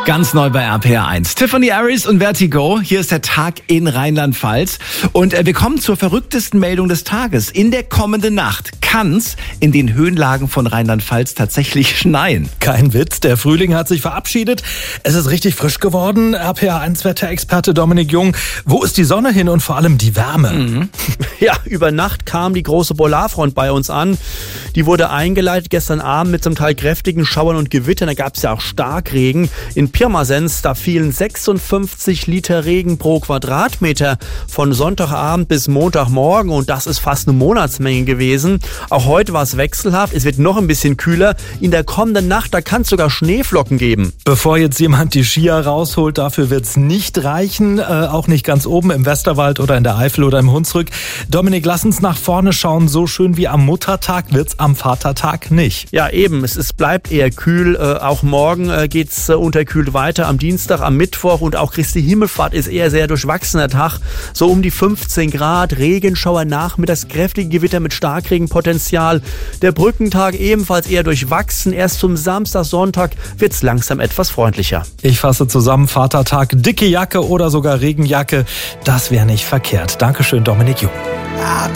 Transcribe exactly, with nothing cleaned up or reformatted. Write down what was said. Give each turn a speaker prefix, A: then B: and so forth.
A: Ganz neu bei R P R eins. Tiffany Aris und Vertigo. Hier ist der Tag in Rheinland-Pfalz. Und äh, wir kommen zur verrücktesten Meldung des Tages. In der kommenden Nacht kann's in den Höhenlagen von Rheinland-Pfalz tatsächlich schneien.
B: Kein Witz, der Frühling hat sich verabschiedet. Es ist richtig frisch geworden. R P R eins Wetterexperte Dominik Jung. Wo ist die Sonne hin und vor allem die Wärme?
C: Mhm. Ja, über Nacht kam die große Polarfront bei uns an. Die wurde eingeleitet gestern Abend mit zum Teil kräftigen Schauern und Gewittern. Da gab es ja auch Starkregen. In Pirmasens, da fielen sechsundfünfzig Liter Regen pro Quadratmeter von Sonntagabend bis Montagmorgen und das ist fast eine Monatsmenge gewesen. Auch heute war es wechselhaft, es wird noch ein bisschen kühler. In der kommenden Nacht, da kann es sogar Schneeflocken geben.
B: Bevor jetzt jemand die Skier rausholt, dafür wird es nicht reichen, äh, auch nicht ganz oben im Westerwald oder in der Eifel oder im Hunsrück. Dominik, lass uns nach vorne schauen, so schön wie am Muttertag wird's am Vatertag nicht.
C: Ja eben, es, es bleibt eher kühl, äh, auch morgen äh, geht's äh, unterkühlt weiter, am Dienstag, am Mittwoch und auch Christi Himmelfahrt ist eher sehr durchwachsener Tag, so um die fünfzehn Grad, Regenschauer nachmittags, kräftige Gewitter mit Starkregenpotenzial. Der Brückentag ebenfalls eher durchwachsen, erst zum Samstag, Sonntag wird's langsam etwas freundlicher.
B: Ich fasse zusammen, Vatertag, dicke Jacke oder sogar Regenjacke, das wäre nicht verkehrt. Dankeschön, Dominik Jung.